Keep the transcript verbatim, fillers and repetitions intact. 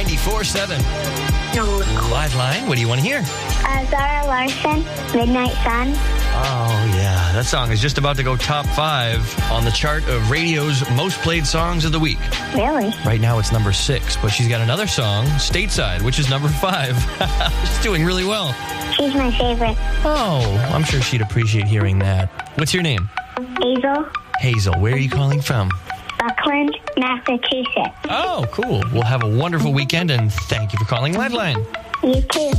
ninety-four point seven. No. Live line, what do you want to hear? Uh, Zara Larson, Midnight Sun. Oh, yeah. That song is just about to go top five on the chart of radio's most played songs of the week. Really? Right now it's number six, but she's got another song, Stateside, which is number five. She's doing really well. She's my favorite. Oh, I'm sure she'd appreciate hearing that. What's your name? Hazel, Hazel. Where are you calling from? Buckland, Massachusetts. Oh, cool. We'll have a wonderful weekend, and thank you for calling Liveline. You too.